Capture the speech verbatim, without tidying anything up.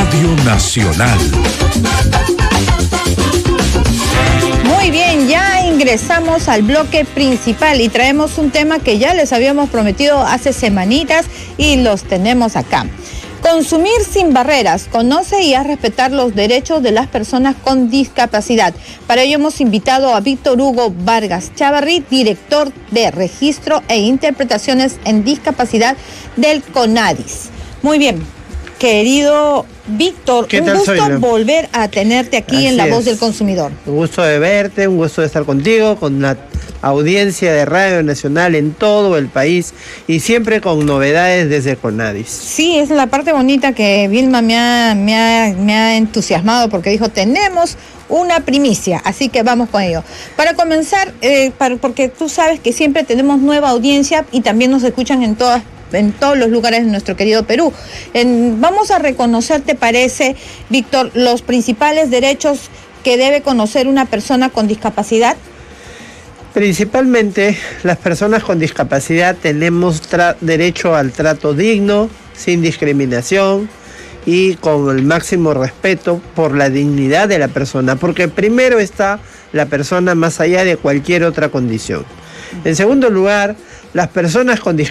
Radio Nacional. Muy bien, ya ingresamos al bloque principal y traemos un tema que ya les habíamos prometido hace semanitas y los tenemos acá. Consumir sin barreras. Conoce y haz respetar los derechos de las personas con discapacidad. Para ello hemos invitado a Víctor Hugo Vargas Chávarri, director de Registro e Interpretaciones en Discapacidad del CONADIS. Muy bien, querido Víctor, un gusto soy, volver a tenerte aquí Así en La Voz es. del Consumidor. Un gusto de verte, un gusto de estar contigo, con la audiencia de Radio Nacional en todo el país y siempre con novedades desde CONADIS. Sí, es la parte bonita que Vilma me ha, me ha, me ha entusiasmado porque dijo, tenemos una primicia, así que vamos con ello. Para comenzar, eh, para, porque tú sabes que siempre tenemos nueva audiencia y también nos escuchan en todas en todos los lugares de nuestro querido Perú. En, vamos a reconocer, ¿te parece, Víctor, los principales derechos que debe conocer una persona con discapacidad? Principalmente, las personas con discapacidad tenemos derecho al trato digno, sin discriminación y con el máximo respeto por la dignidad de la persona, porque primero está la persona más allá de cualquier otra condición. En segundo lugar, las personas con discapacidad